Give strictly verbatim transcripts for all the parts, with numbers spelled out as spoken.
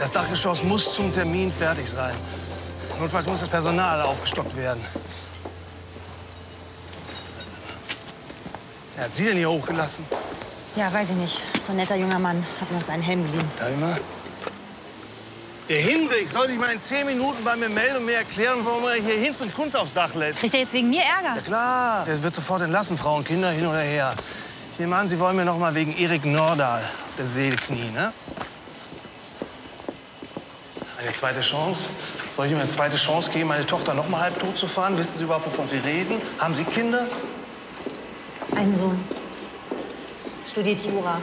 Das Dachgeschoss muss zum Termin fertig sein. Notfalls muss das Personal aufgestockt werden. Wer hat Sie denn hier hochgelassen? Ja, weiß ich nicht. So ein netter junger Mann hat mir seinen Helm geliehen. Darf ich mal? Der Hinrich soll sich mal in zehn Minuten bei mir melden und mir erklären, warum er hier Hinz und Kunz aufs Dach lässt. Kriegt er jetzt wegen mir Ärger? Ja klar, der wird sofort entlassen, Frau und Kinder hin oder her. Ich nehme an, Sie wollen mir noch mal wegen Erik Nordahl auf der Seele knien, ne? Eine zweite Chance? Soll ich ihm eine zweite Chance geben, meine Tochter noch mal halbtot zu fahren? Wissen Sie überhaupt, wovon Sie reden? Haben Sie Kinder? Einen Sohn. Studiert Jura.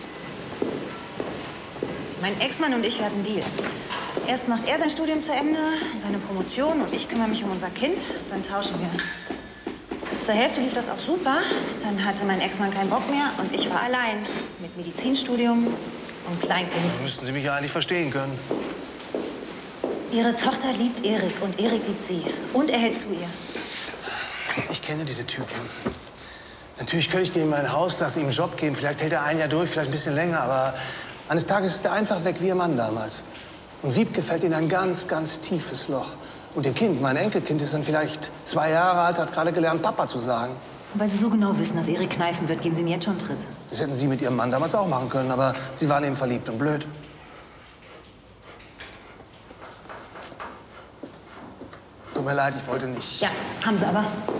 Mein Ex-Mann und ich, wir hatten einen Deal. Erst macht er sein Studium zu Ende, seine Promotion, und ich kümmere mich um unser Kind. Dann tauschen wir. Bis zur Hälfte lief das auch super. Dann hatte mein Ex-Mann keinen Bock mehr und ich war allein. Mit Medizinstudium und Kleinkind. Dann müssten Sie mich ja eigentlich verstehen können. Ihre Tochter liebt Erik und Erik liebt sie. Und er hält zu ihr. Ich kenne diese Typen. Natürlich könnte ich dem in mein Haus lassen, ihm einen Job geben. Vielleicht hält er ein Jahr durch, vielleicht ein bisschen länger. Aber eines Tages ist er einfach weg wie ihr Mann damals. Und Wiebke fällt in ein ganz, ganz tiefes Loch. Und ihr Kind, mein Enkelkind, ist dann vielleicht zwei Jahre alt, hat gerade gelernt, Papa zu sagen. Und weil Sie so genau wissen, dass Erik kneifen wird, geben Sie mir jetzt schon einen Tritt. Das hätten Sie mit Ihrem Mann damals auch machen können, aber Sie waren eben verliebt und blöd. Tut mir leid, ich wollte nicht. Ja, haben Sie aber.